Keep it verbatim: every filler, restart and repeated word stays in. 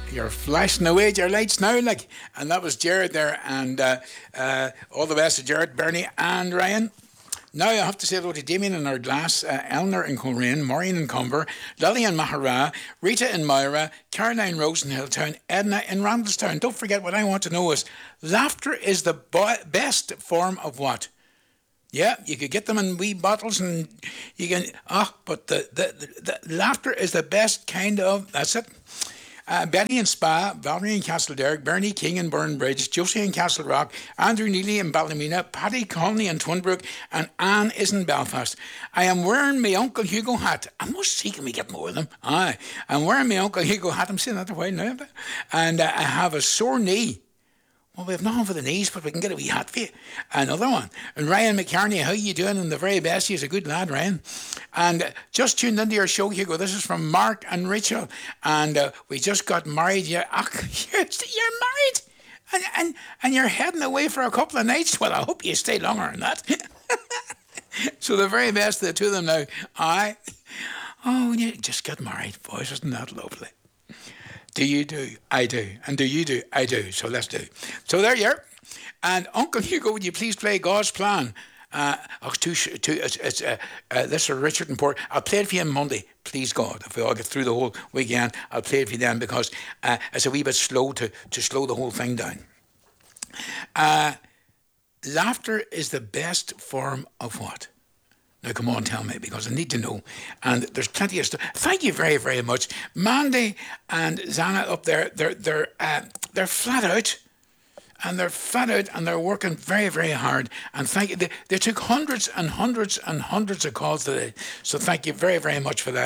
You're flashing away at your lights now, like, and that was Jared there, and uh, uh, all the best to Jared, Bernie, and Ryan. Now I have to say hello to Damien in our glass, uh, Eleanor in Coleraine, Maureen in Cumber, Lily in Mahara, Rita in Moira, Caroline Rose in Hilltown, Edna in Randallstown. Don't forget, what I want to know is, laughter is the bo- best form of what? Yeah, you could get them in wee bottles and you can, ah, but the, the, the, the laughter is the best kind of, that's it. Uh, Betty in Spa, Valerie in Castlederg, Bernie King in Burnbridge, Josie in Castle Rock, Andrew Neely in Ballymena, Paddy Conley in Twinbrook, and Anne is in Belfast. I am wearing my Uncle Hugo hat. I must see, can we get more of them? Aye. I'm wearing my Uncle Hugo hat. I'm saying that a while now. And uh, I have a sore knee. Well, we have nothing for the knees, but we can get a wee hat for you. Another one. And Ryan McCartney, how you doing? And the very best. He's a good lad, Ryan. And uh, just tuned into your show, Hugo. This is from Mark and Rachel. And uh, we just got married. Yeah, you're, you're married. And, and, and you're heading away for a couple of nights. Well, I hope you stay longer than that. So the very best of the two of them now. I, oh, you just got married, boys. Isn't that lovely? Do you do? I do. And do you do? I do. So let's do. So there you are. And Uncle Hugo, would you please play God's Plan? Uh, oh, two, two, it's, it's, uh, uh, this is Richard and Port. I'll play it for you on Monday, please God. If we all get through the whole weekend, I'll play it for you then because uh, it's a wee bit slow to, to slow the whole thing down. Uh, laughter is the best form of what? Now, come on, tell me, because I need to know. And there's plenty of stuff. Thank you very, very much. Mandy and Zana up there, they're, they're, uh, they're flat out. And they're flat out and they're working very, very hard. And thank you. They, they took hundreds and hundreds and hundreds of calls today. So thank you very, very much for that.